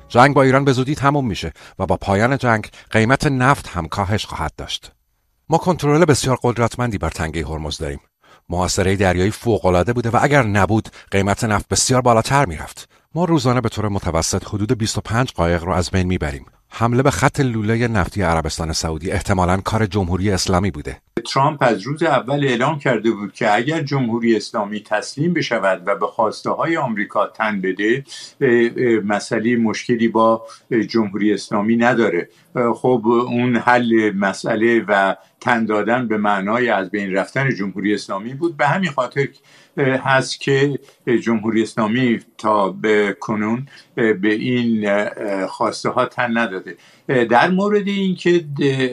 جنگ با ایران به زودی تموم میشه و با پایان جنگ قیمت نفت هم کاهش خواهد داشت. ما کنترل بسیار قدرتمندی بر تنگه هرمز داریم. محاصره دریایی فوق‌العاده بوده و اگر نبود قیمت نفت بسیار بالاتر میرفت. ما روزانه به طور متوسط حدود 25 قایق رو از بین میبریم. حمله به خط لوله نفتی عربستان سعودی احتمالاً کار جمهوری اسلامی بوده. ترامپ از روز اول اعلام کرده بود که اگر جمهوری اسلامی تسلیم بشود و به خواسته های آمریکا تن بده، مسئله مشکلی با جمهوری اسلامی نداره. خب اون حل مسئله و تن دادن به معنای از بین رفتن جمهوری اسلامی بود. به همین خاطر هست که جمهوری اسلامی تا به کنون به این خواسته ها تن نداده. در مورد این که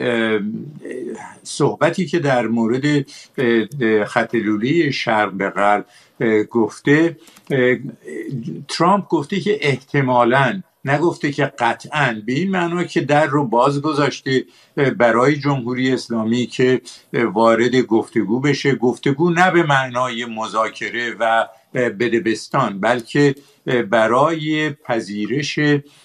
صحبتی که در مورد خط لوله شرق به غرب گفته، ترامپ گفته که احتمالاً، نگفته که قطعاً، به این معنا که در رو باز گذاشته برای جمهوری اسلامی که وارد گفتگو بشه. گفتگو نه به معنای مذاکره و بدبستان، بلکه برای پذیرش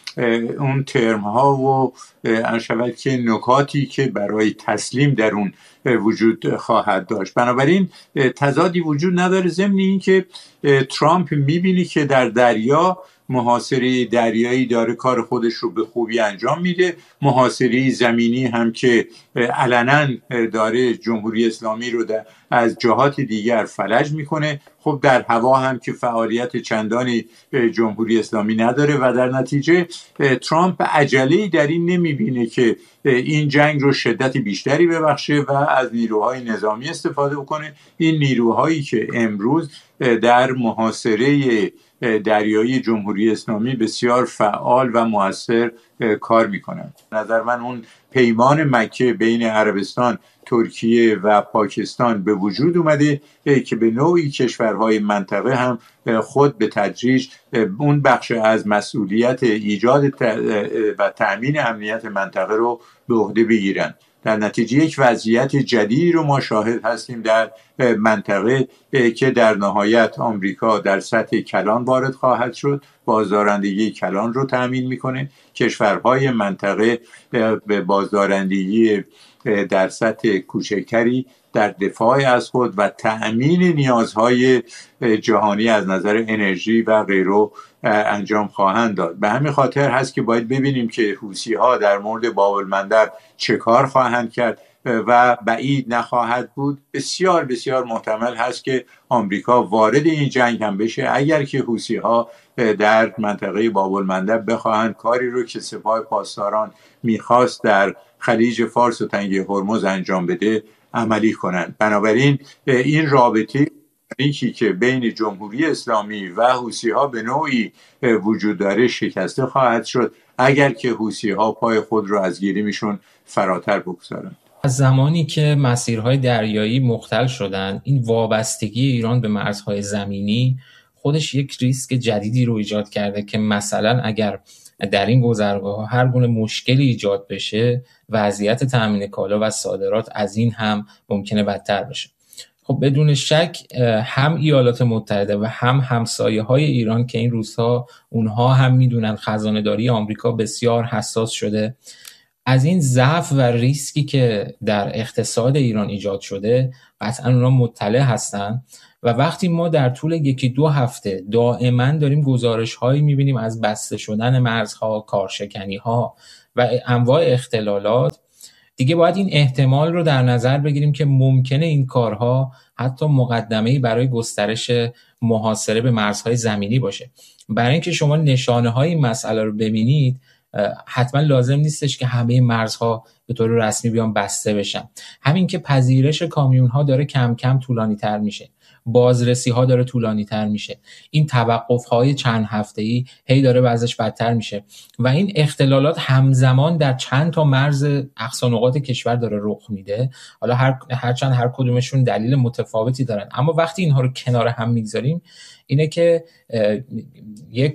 اون ترم ها و شود که نکاتی که برای تسلیم در اون وجود خواهد داشت. بنابراین تضادی وجود نداره، ضمن این که ترامپ میبینی که در دریا محاصره دریایی داره کار خودش رو به خوبی انجام میده، محاصره زمینی هم که علنا داره جمهوری اسلامی رو از جهات دیگر فلج میکنه. خب در هوا هم که فعالیت چندانی جمهوری اسلامی نداره و در نتیجه ترامپ عجله‌ای در این نمیبینه که این جنگ رو شدت بیشتری ببخشه و از نیروهای نظامی استفاده بکنه. این نیروهایی که امروز در محاصره دریایی جمهوری اسلامی بسیار فعال و مؤثر کار میکنند. نظر من اون پیمان مکه بین عربستان، ترکیه و پاکستان به وجود اومده که به نوعی کشورهای منطقه هم خود به تدریج اون بخش از مسئولیت ایجاد و تأمین امنیت منطقه رو به عهده بگیرن. در نتیجه یک وضعیت جدیدی رو ما شاهد هستیم در منطقه که در نهایت آمریکا در سطح کلان وارد خواهد شد، بازدارندگی کلان رو تأمین میکنه. کشورهای منطقه به بازدارندگی در سطح کوچکتری در دفاع از خود و تأمین نیازهای جهانی از نظر انرژی و غیره انجام خواهند داد. به همین خاطر هست که باید ببینیم که حوثی‌ها در مورد باب المندب چه کار خواهند کرد و بعید نخواهد بود. بسیار بسیار محتمل هست که آمریکا وارد این جنگ هم بشه اگر که حوثی‌ها در منطقه باب المندب بخواهند کاری رو که سپاه پاسداران میخواست در خلیج فارس و تنگه هرمز انجام بده عملی کنند. بنابراین این رابطه که بین جمهوری اسلامی و حوثی‌ها به نوعی وجود داره شکسته خواهد شد اگر که حوثی‌ها پای خود رو از گیریمشون فراتر بگذارند. از زمانی که مسیرهای دریایی مختل شدن، این وابستگی ایران به مرزهای زمینی خودش یک ریسک جدیدی رو ایجاد کرده که مثلا اگر در این گذرگاه هر گونه مشکلی ایجاد بشه، وضعیت تامین کالا و صادرات از این هم ممکنه بدتر بشه. خب بدون شک هم ایالات متحده و هم همسایه‌های ایران که این روزها اونها هم میدونن خزانه‌داری آمریکا بسیار حساس شده، از این ضعف و ریسکی که در اقتصاد ایران ایجاد شده قطعا اونها مطلع هستن و وقتی ما در طول 1-2 هفته دائما داریم گزارش‌هایی می‌بینیم از بسته شدن مرزها، کارشکنی‌ها و انواع اختلالات، دیگه باید این احتمال رو در نظر بگیریم که ممکنه این کارها حتی مقدمه‌ای برای گسترش محاصره به مرزهای زمینی باشه. برای اینکه شما نشانه‌های این مسئله رو ببینید حتما لازم نیستش که همه مرزها به طور رسمی بیان بسته بشن. همین که پذیرش کامیون‌ها داره کم کم طولانی‌تر میشه، بازرسی‌ها داره طولانی‌تر میشه، این توقف‌های چند هفته‌ای هی داره وضعش بدتر میشه و این اختلالات همزمان در چند تا مرز اقصا نقاط کشور داره رخ میده. حالا هر کدومشون دلیل متفاوتی دارن، اما وقتی اینها رو کنار هم میگذاریم اینه که یک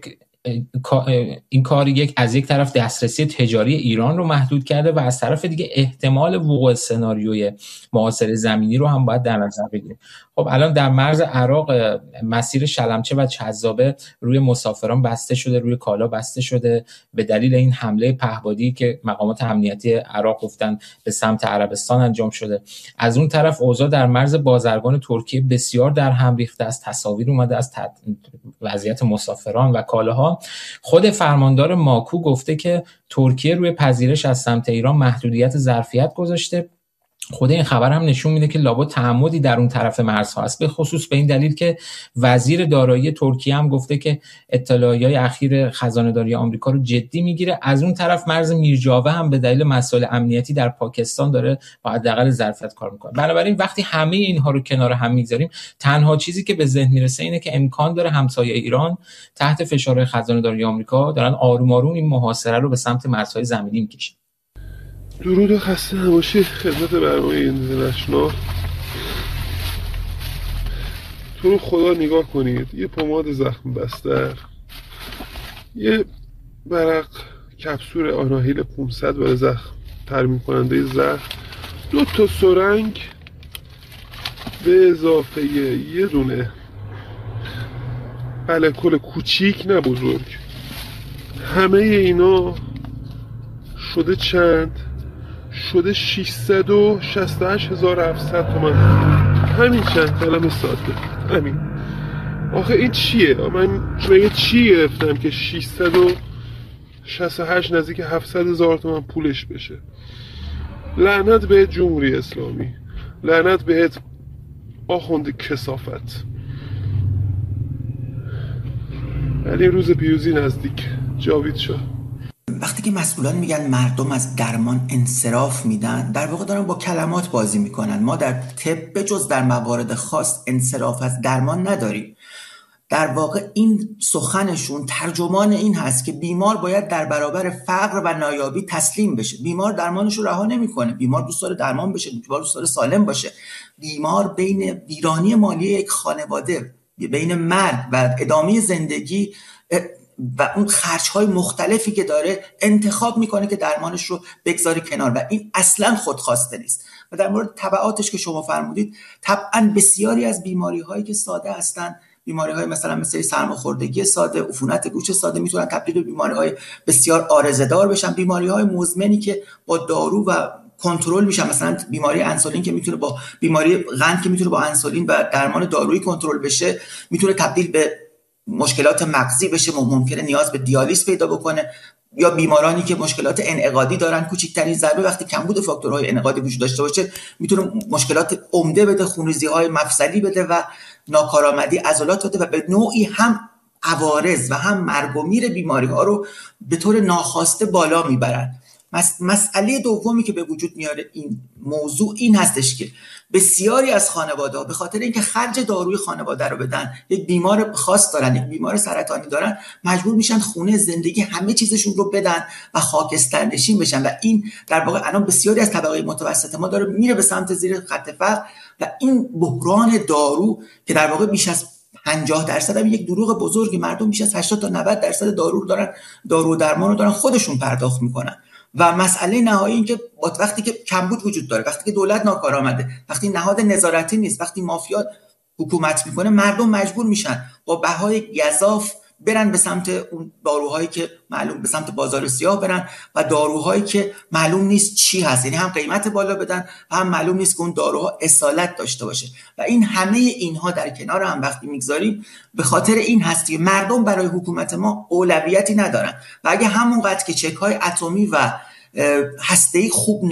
این کار از یک طرف دسترسی تجاری ایران رو محدود کرده و از طرف دیگه احتمال وقوع سناریوی محاصره زمینی رو هم باید در نظر بگیریم. خب الان در مرز عراق مسیر شلمچه و چذابه روی مسافران بسته شده، روی کالا بسته شده به دلیل این حمله پهپادی که مقامات امنیتی عراق گفتن به سمت عربستان انجام شده. از اون طرف اوضاع در مرز بازرگان ترکیه بسیار در هم ریخته است. تصاویر اومده از وضعیت مسافران و کالاها. خود فرماندار ماکو گفته که ترکیه روی پذیرش از سمت ایران محدودیت ظرفیت گذاشته. خود این خبر هم نشون میده که لابد تعمدی در اون طرف مرزها است، به خصوص به این دلیل که وزیر دارایی ترکیه هم گفته که اطلاعیه‌های اخیر خزانه‌داری آمریکا رو جدی میگیره. از اون طرف مرز میرجاوه هم به دلیل مسائل امنیتی در پاکستان داره با حداقل ظرفیت کار میکنه. بنابراین وقتی همه اینها رو کنار هم میذاریم، تنها چیزی که به ذهن میرسه اینه که امکان داره همسایه ایران تحت فشار خزانه‌داری آمریکا دارن آروم آروم این محاصره رو به سمت مرزهای زمینی میکشن. درود و خسته نباشید خدمت برنامه اینترنشنال. تو رو خدا نگاه کنید، یه پماد زخم بستر، یه برق کپسول آناهیل 500 برای زخم ترمیم کننده زخم، 2 تا سرنگ به اضافه یه دونه الکل کوچیک نه بزرگ، همه اینا شده چند؟ شده 668,700 تومان. همین چند کلمه ساده، همین. آخه این چیه؟ من مگه چی گرفتم که 668 نزدیک 700,000 تومان پولش بشه؟ لعنت بهت جمهوری اسلامی، لعنت بهت آخوند کثافت. ولی روز پیروزی نزدیک. جاوید شاه. وقتی که مسئولان میگن مردم از درمان انصراف میدن، در واقع دارن با کلمات بازی میکنن. ما در طب به جز در موارد خاص انصراف از درمان نداریم. در واقع این سخنشون ترجمان این هست که بیمار باید در برابر فقر و نایابی تسلیم بشه. بیمار درمانش رو رها نمیکنه. بیمار دوست داره درمان بشه، بیمار دوست داره سالم باشه. بیمار بین ویرانی مالی یک خانواده، بین مرگ و ادامه زندگی و اون خرج‌های مختلفی که داره انتخاب میکنه که درمانش رو بگذاره کنار و این اصلا خودخواسته نیست. و در مورد تبعاتش که شما فرمودید، طبعا بسیاری از بیماری‌هایی که ساده هستن، بیماری‌های مثلا مثل سرماخوردگی ساده، عفونت گوش ساده، میتونن تبدیل به بیماری‌های بسیار عارضه‌دار بشن. بیماری‌های مزمنی که با دارو و کنترل میشن، مثلا بیماری انسولین که میتونه با بیماری قند که میتونه با انسولین و درمان دارویی کنترل بشه، میتونه تبدیل به مشکلات مغزی بشه، ممکنه نیاز به دیالیز پیدا بکنه. یا بیمارانی که مشکلات انعقادی دارن، کوچکترین ضربه وقتی کمبود فاکتورهای انعقادی وجود داشته باشه میتونه مشکلات عمده بده، خونریزی‌های مفصلی بده و ناکارآمدی عضلات بده و به نوعی هم عوارض و هم مرگ و میر بیماری‌ها رو به طور ناخواسته بالا میبرن. مسئله دومی که به وجود میاره این موضوع این هستش که بسیاری از خانواده‌ها به خاطر اینکه خرج داروی خانواده رو بدن، یک بیمار خاص دارن، یک بیمار سرطانی دارن، مجبور میشن خونه، زندگی، همه چیزشون رو بدن و خاکسترنشین بشن و این در واقع الان بسیاری از طبقه متوسط ما داره میره به سمت زیر خط فقر و این بحران دارو که در واقع بیش از 50% هم یک دروغ بزرگی، مردم بیش از 80 تا 90% دارو رو دارن، دارو و درمان رو دارن خودشون پرداخت میکنن. و مسئله نهایی این که وقتی که کمبود وجود داره، وقتی که دولت ناکارآمده، وقتی نهاد نظارتی نیست، وقتی مافیا حکومت میکنه، مردم مجبور میشن با بهای گزاف برن به سمت اون داروهایی که معلوم، به سمت بازار سیاه برن و داروهایی که معلوم نیست چی هست، یعنی هم قیمت بالا بدن و هم معلوم نیست که اون داروها اصالت داشته باشه. و این همه اینها در کنار هم وقتی میگذاریم به خاطر این هست که مردم برای حکومت ما اولویتی ندارن و اگه همون قدر که چک‌های اتمی و هسته‌ای خوب